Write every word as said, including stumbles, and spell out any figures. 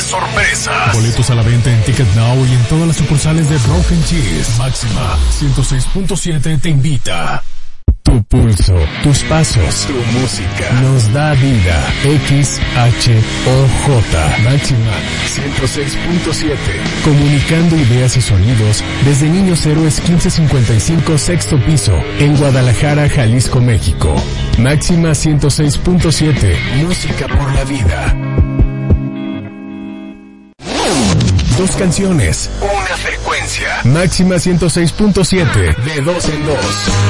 sorpresas. Boletos a la venta en Ticket Now y en todas las sucursales de Broken Cheese. Máxima ciento seis punto siete te invita. Tu pulso, tus pasos, tu música nos da vida. X H O J Máxima ciento seis punto siete. Comunicando ideas y sonidos desde Niños Héroes quince cincuenta y cinco sexto piso en Guadalajara, Jalisco, México. Máxima ciento seis punto siete. Música por la vida. Dos canciones, una frecuencia. Máxima ciento seis punto siete. De dos en dos.